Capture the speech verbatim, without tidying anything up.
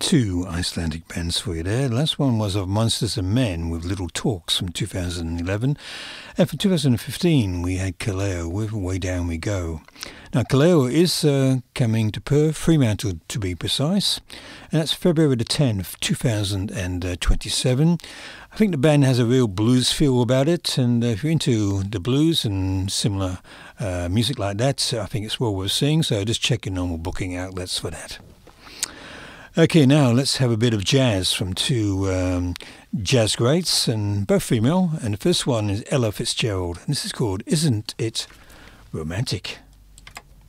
two Icelandic bands for you there. The last one was of Monsters and Men with Little Talks from two thousand eleven. And for two thousand fifteen, we had Kaleo with Way Down We Go. Now, Kaleo is uh, coming to Perth, Fremantle to be precise. And that's February the tenth, two thousand twenty-seven. I think the band has a real blues feel about it. And uh, if you're into the blues and similar uh, music like that, I think it's well worth seeing. So just check your normal booking outlets for that. Okay, now let's have a bit of jazz from two um, jazz greats, and both female. And the first one is Ella Fitzgerald, and this is called Isn't It Romantic?